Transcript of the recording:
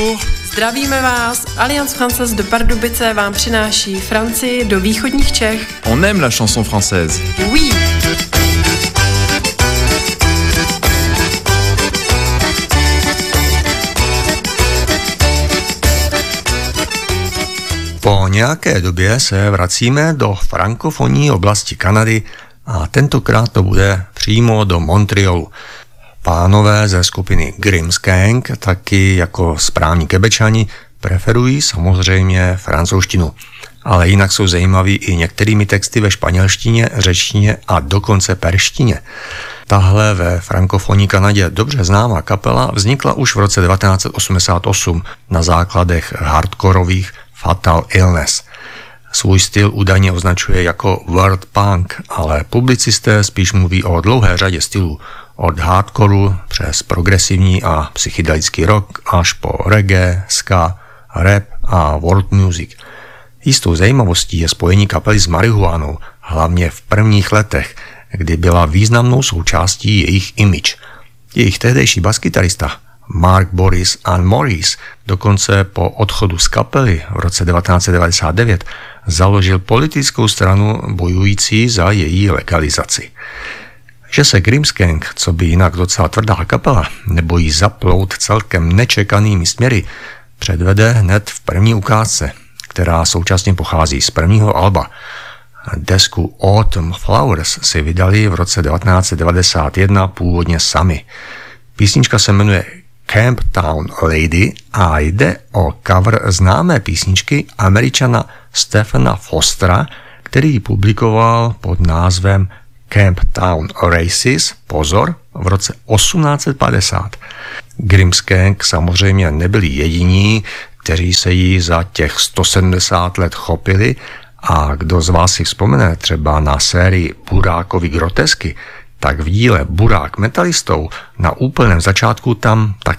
Zdravíme vás, Alliance Française de Pardubice vám přináší Francii do východních Čech. On aime la chanson française. Oui. Po nějaké době se vracíme do frankofonní oblasti Kanady a tentokrát to bude přímo do Montrealu. Pánové ze skupiny Grimmsgang, taky jako správní Quebečani, preferují samozřejmě francouzštinu. Ale jinak jsou zajímaví i některými texty ve španělštině, řečtině a dokonce perštině. Tahle ve frankofonní Kanadě dobře známá kapela vznikla už v roce 1988 na základech hardkorových Fatal Illness. Svůj styl údajně označuje jako world punk, ale publicisté spíš mluví o dlouhé řadě stylů, od hardcoru přes progresivní a psychedelický rock až po reggae, ska, rap a world music. Jistou zajímavostí je spojení kapely s marihuanou, hlavně v prvních letech, kdy byla významnou součástí jejich image. Jejich tehdejší baskytarista Mark Boris Ann Morris dokonce po odchodu z kapely v roce 1999 založil politickou stranu bojující za její legalizaci. Že se Grimmsgang, co by jinak docela tvrdá kapela, nebojí zaplout celkem nečekanými směry, předvede hned v první ukázce, která současně pochází z prvního alba. Desku Autumn Flowers si vydali v roce 1991 původně sami. Písnička se jmenuje Camp Town Lady a jde o cover známé písničky Američana Stephena Fostera, který ji publikoval pod názvem Camp Town Races, pozor, v roce 1850. Grimmsgang samozřejmě nebyli jediní, kteří se jí za těch 170 let chopili, a kdo z vás si vzpomene třeba na sérii Burákovy grotesky, tak v díle Burák metalistou na úplném začátku tam taky